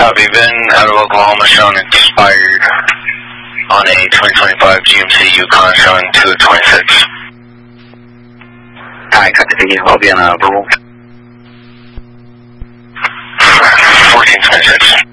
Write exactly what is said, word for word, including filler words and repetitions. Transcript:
Copy. Vin out of Oklahoma showing expired on a twenty twenty-five G M C Yukon showing two twenty-six. Alright, copy. I'll be on a verbal. fourteen twenty-six.